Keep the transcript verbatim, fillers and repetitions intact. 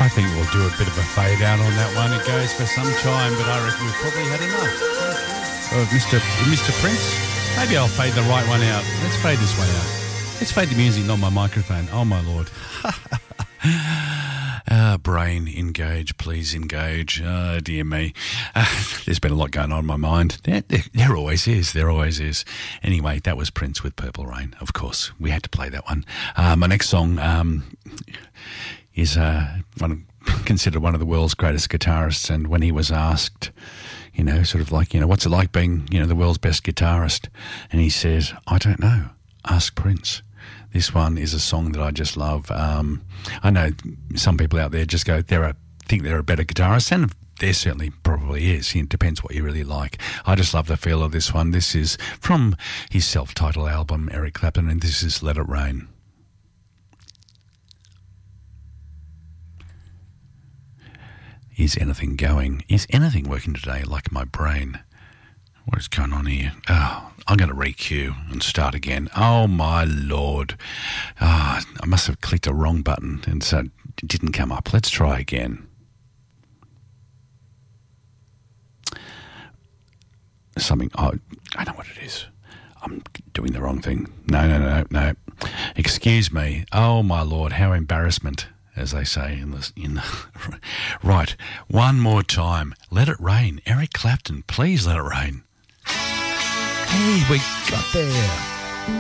I think we'll do a bit of a fade out on that one. It goes for some time, but I reckon we've probably had enough. Of Mister Mister Prince, maybe I'll fade the right one out. Let's fade this one out. Let's fade the music, not my microphone. Oh, my Lord. Uh, brain, engage, please engage. Oh, dear me. Uh, there's been a lot going on in my mind. There, there, there always is. There always is. Anyway, that was Prince with Purple Rain. Of course, we had to play that one. Uh, my next song um, is uh, one of, considered one of the world's greatest guitarists. And when he was asked, you know, sort of like, you know, what's it like being, you know, the world's best guitarist? And he says, I don't know. Ask Prince. This one is a song that I just love. Um, I know some people out there just go, there are think they're a better guitarist, and there certainly probably is. It depends what you really like. I just love the feel of this one. This is from his self-titled album, Eric Clapton, and this is Let It Rain. Is anything going? Is anything working today like my brain? What is going on here? Oh, I'm going to re-cue and start again. Oh, my Lord. Oh, I must have clicked a wrong button and so it didn't come up. Let's try again. Something, oh, I know what it is. I'm doing the wrong thing. No, no, no, no. Excuse me. Oh, my Lord, how embarrassment, as they say in the, in the right. One more time. Let it rain. Eric Clapton, please let it rain. Hey, we got there.